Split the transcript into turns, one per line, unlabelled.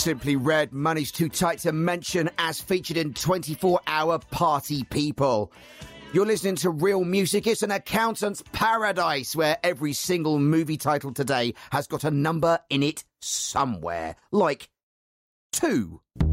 Simply Red, Money's Too Tight to Mention, as featured in 24-Hour Party People. You're listening to Real Music. It's an accountant's paradise where every single movie title today has got a number in it somewhere. Like 2.